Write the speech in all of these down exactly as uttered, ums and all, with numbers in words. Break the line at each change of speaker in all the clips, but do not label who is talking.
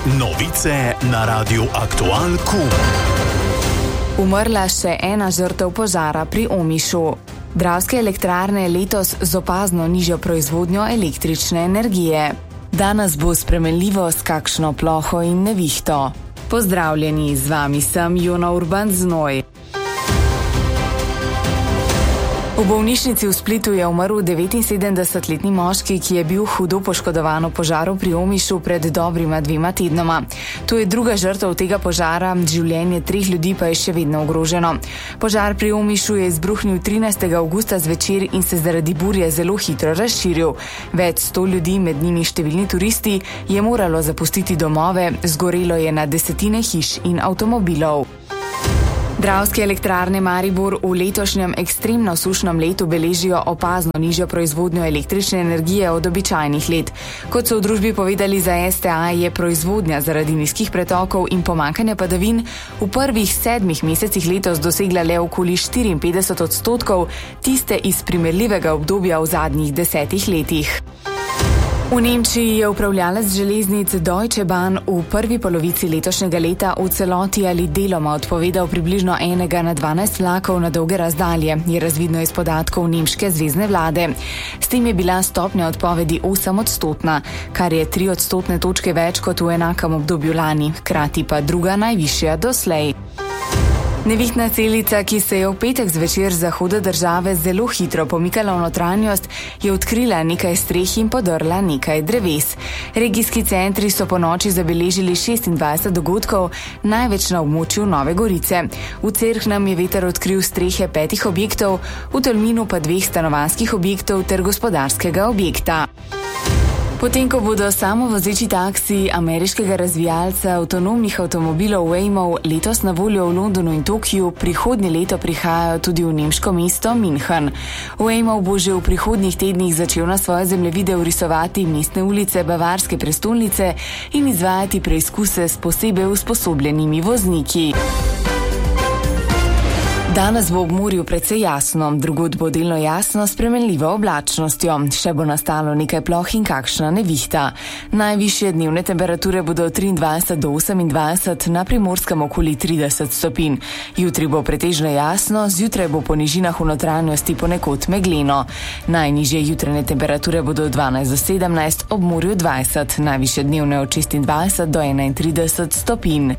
Novice na Radiu Aktualku.
Umrla še ena žrtev požara pri Omišu. Dravske elektrarne letos z opazno nižjo proizvodnjo električne energije. Danes bo spremenljivo s kakšno ploho in nevihto. Pozdravljeni, z vami sem Jona Urban Znoj. V bolnišnici v Splitu je umrl devetinsedemdesetletni moški, ki je bil hudo poškodovan v požaru pri Omišu pred dobrima dvema tednoma. To je druga žrtev tega požara, življenje treh ljudi pa je še vedno ogroženo. Požar pri Omišu je izbruhnil trinajstega avgusta zvečer in se zaradi burje zelo hitro razširil. Več sto ljudi, med njimi številni turisti, je moralo zapustiti domove, zgorelo je na desetine hiš in avtomobilov. Dravske elektrarne Maribor v letošnjem ekstremno sušnem letu beležijo opazno nižjo proizvodnjo električne energije od običajnih let. Kot so v družbi povedali za S T A, je proizvodnja zaradi nizkih pretokov in pomanjkanja padavin v prvih sedmih mesecih letos dosegla le okoli štiriinpetdeset odstotkov tiste iz primerljivega obdobja v zadnjih desetih letih. V Nemčiji je upravljalec železnic Deutsche Bahn v prvi polovici letošnjega leta v celoti ali deloma odpovedal približno enega na dvanajst vlakov na dolge razdalje, je razvidno iz podatkov nemške zvezne vlade. S tem je bila stopnja odpovedi osem odstotna, kar je tri odstotne točke več kot v enakem obdobju lani, hkrati pa druga najvišja doslej. Nevihtna celica, ki se je v petek zvečer z zahoda države zelo hitro pomikala v notranjost, je odkrila nekaj streh in podrla nekaj dreves. Regijski centri so po noči zabeležili šestindvajset dogodkov, največ na območju Nove Gorice. V Cerknem je veter odkril strehe petih objektov, v Tolminu pa dveh stanovanjskih objektov ter gospodarskega objekta. Potem, ko bodo samovozeči taksiji ameriškega razvijalca avtonomnih avtomobilov Waymo letos na voljo v Londonu in Tokiu, prihodnje leto prihajajo tudi v nemško mesto München. Waymo bo že v prihodnjih tednih začel na svoje zemljevide vrisovati mestne ulice bavarske prestolnice in izvajati preizkuse s posebej usposobljenimi vozniki. Danes bo ob morju precej jasno, drugod bo delno jasno s spremenljivo oblačnostjo. Še bo nastalo nekaj ploh in kakšna nevihta. Najvišje dnevne temperature bodo triindvajset do osemindvajset, na Primorskem okoli trideset stopinj. Jutri bo pretežno jasno, zjutraj bo po nižinah v notranjosti ponekod megleno. Najnižje jutranje temperature bodo dvanajst do sedemnajst, ob morju dvajset, najvišje dnevne od šestindvajset do enaintrideset stopinj.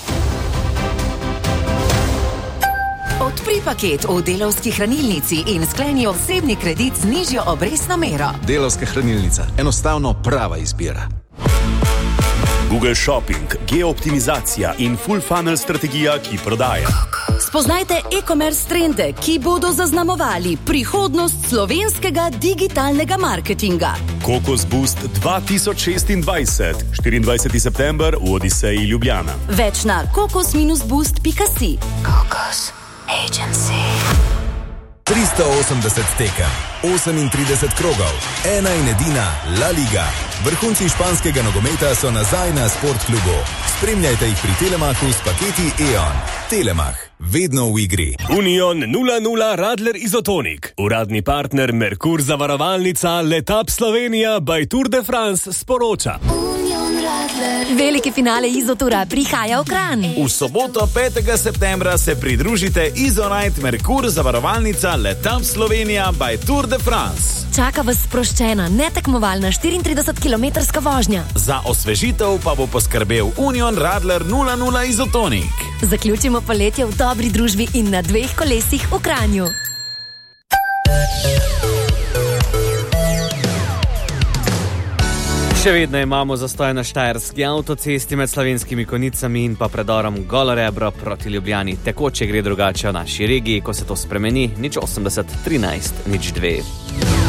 Odpri paket v Delavski hranilnici in skleni osebni kredit z nižjo obrestno mero.
Delavska hranilnica. Enostavno prava izbira.
Google Shopping, geooptimizacija in full funnel strategija, ki prodaja.
Spoznajte e-commerce trende, ki bodo zaznamovali prihodnost slovenskega digitalnega marketinga.
Kokos Boost dva tisoč šestindvajset, štiriindvajseti september v Odiseji Ljubljana.
Več na kokos boost pika si.
Kokos Agency.
tristo osemdeset tekem, osemintrideset krogov, ena in edina La Liga. Vrhunci španskega nogometa so nazaj na Sportklubu. Spremljajte jih pri Telemachu s paketi E O N. Telemach, vedno v igri.
Union nula nula Radler Izotonik. Uradni partner Merkur zavarovalnica Letap Slovenija by Tour de France sporoča.
Veliki finale Izotura prihaja v Kranj.
V soboto petega septembra se pridružite Izonite Merkur zavarovalnica Letap Slovenija by Tour de France.
Čaka vas sproščena, netekmovalna štiriintridesetkilometrska vožnja.
Za osvežitev pa bo poskrbel Union Radler nula nula Izotonik.
Zaključimo poletje v dobri družbi in na dveh kolesih v Kranju.
Še vedno imamo zastoj na štajerski avtocesti med Slovenskimi Konicami in pa predorom Golo Rebro proti Ljubljani. Tekoče gre drugače v naši regiji, ko se to spremeni, nič osemdeset trinajst nič dve.